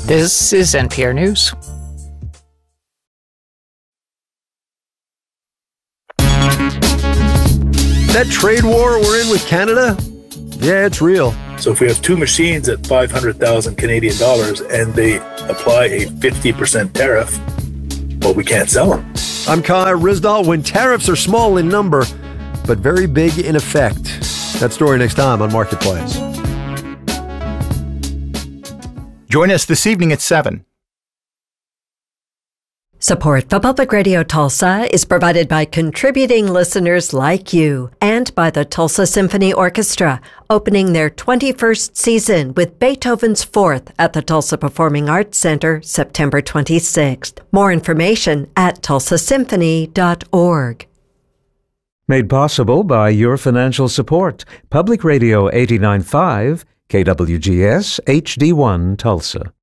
This is NPR News. That trade war we're in with Canada, yeah, it's real. So if we have two machines at 500,000 Canadian dollars and they apply a 50% tariff, well, we can't sell them. I'm Kai Rizdal. When tariffs are small in number, but very big in effect. That story next time on Marketplace. Join us this evening at 7. Support for Public Radio Tulsa is provided by contributing listeners like you and by the Tulsa Symphony Orchestra, opening their 21st season with Beethoven's Fourth at the Tulsa Performing Arts Center, September 26th. More information at tulsasymphony.org. Made possible by your financial support. Public Radio 89.5, KWGS HD1 Tulsa.